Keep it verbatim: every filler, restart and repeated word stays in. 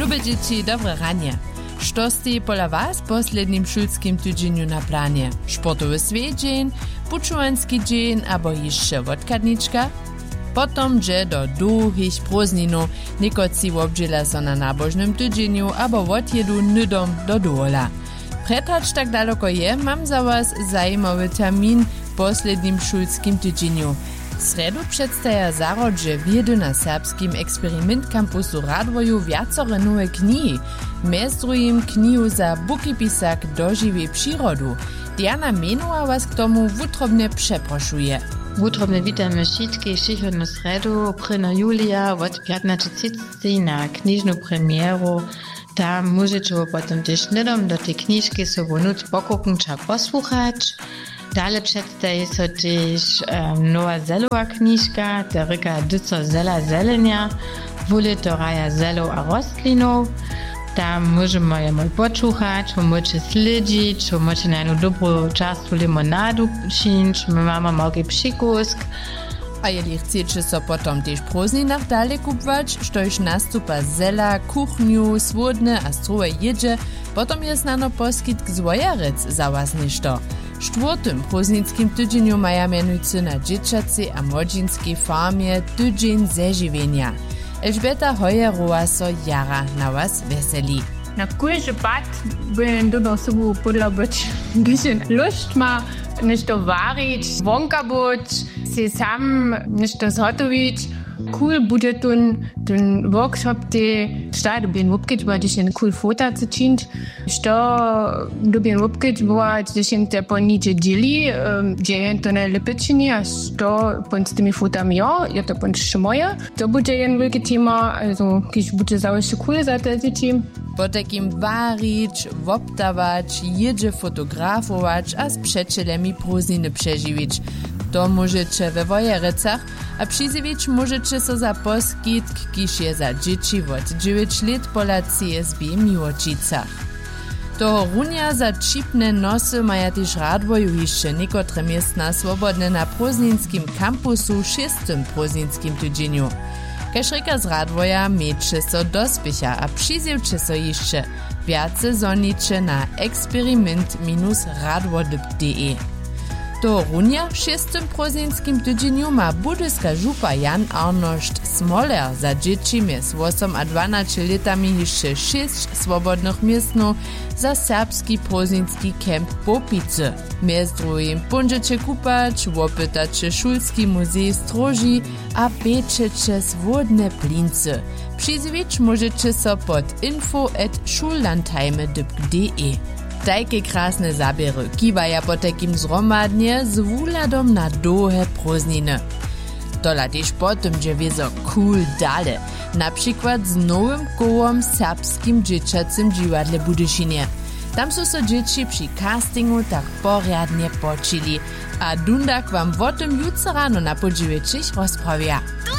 Lube dzieci, dobre ranie. Što ste pola was poslednim šulskim tydzieniu na planie? Sportowy swiedzień, pučuwanski dzień abo jeszcze wodkadniczka? Potom dże do długich prózdninów, niekoci obdziela so na nabożnym tydzieniu abo odjedu nydom do dola. Pretać tak daleko je, mam za was zajímavý termin w poslednim šulskim tydzieniu. W sredu przedstawia zarodże wiedy na serbskim eksperiment kampusu Radwoju wiacore nowe knihy. Mez drugim knihu za bukipisak dožiwie przyrodu. Diana Menuła was k tomu wutrobne przeproszuje. Wutrobne witamy wszystkich przychodną sredu, prvního julija od piętnaście trzydzieści na knižnu premieru. Tam możecie potem też nydom do tej kniżki sobie nut pokupić a posłuchać. Dalej przedstawi się też um, nowa zelowa kniżka, teryka Dyco zela zelenia, wuli to raja zelów a rostlinów. Tam możemy je mal posłuchać, możecie śledzić, możecie na jedną dobrą czarstwu limonadu przyjąć, my mamy mały przykusk. A jeżeli chcecie so potom też prózdninach dalej kupować, štož nastupa zela, kuchniu, słodne a stroje jedzie, potom je znano poskitk zwojarec za was ništo. W czwartym prózdnickim tydzieniu maja mianujcy na dzieciacej a młodzieńskiej farmie tydzień zeżywienia. Elżbieta Hojerowa so jara na was weseli. Na kujże pad bym dodał sobie podla być, gdyż lust ma nešto varić, wonka być, się sam nešto zhotowić. Cool bude tun, ten workshop, te start bin wupkić, bo gdyż jest cool fota zu czynić, što dobien wupkić, bo gdyż jest te po nicze dzieli, gdzie to ne lepiczyni, a što pon z tymi fotami jo, je to pon jeszcze moje. To bude jen wielkie tema, also gdyż bude zawsze cool za te dzieci. Po takim warić, woptawać, jedzie fotografować, a z przyjacielami prózdniny przeżywić. To możecie we Wojerecach, a przyzywić możecie so za poskitk, kiż je za dzieci od dziewięć lat pola C S B Miłocicach. To runia za čipne nosy maja też Radwoju jeszcze niekotre miestna swobodne na prózdninskim kampusu w szóstym prózdninskim tydzieniu. Kaž reka z Radwoja miejcie so dospiecha, a przyziewcie so jeszcze więcej zonicie na eksperiment radwodyb kropka de. To runia w szóstym prózdninskim tydzieniu ma budyska żupa Jan Arnošt Smoler za dzieci między osiem a dwanaście latami jeszcze sześć swobodnych miestnów za serbski prózdninski kemp Popice. Między drugim będziecie kupać, łopytacie szulski muzej stroży, a pieczecie swodne plince. Przyzwieć możecie so pod info at schullandheime kropka de. Tajke krasne zabiery kiwaja po takim zromadnie z wuladom na długie prózdniny. Tola też potem gdzie wiezo cool dale, na przykład z nowym kołom serbskim dzieciacym dziwadle Budyszynie. Tam są so dzieci przy castingu tak porядnie počili, a Dundak wam o tym jutro rano na po dziewięciach rozprawia.